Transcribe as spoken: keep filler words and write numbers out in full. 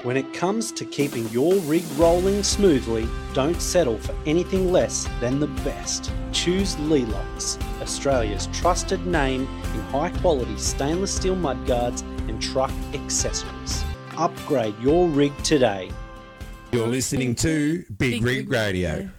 When it comes to keeping your rig rolling smoothly, don't settle for anything less than the best. Choose Lelox, Australia's trusted name in high-quality stainless steel mudguards and truck accessories. Upgrade your rig today. You're listening to Big, Big Rig Radio.